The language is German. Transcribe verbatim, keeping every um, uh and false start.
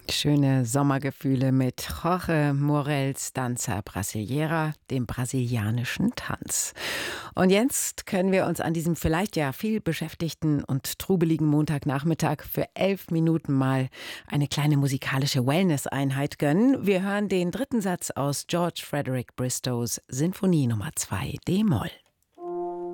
Schöne Sommergefühle mit Jorge Morels Danza Brasileira, dem brasilianischen Tanz. Und jetzt können wir uns an diesem vielleicht ja viel beschäftigten und trubeligen Montagnachmittag für elf Minuten mal eine kleine musikalische Wellness-Einheit gönnen. Wir hören den dritten Satz aus George Frederick Bristows Sinfonie Nummer zwei D-Moll.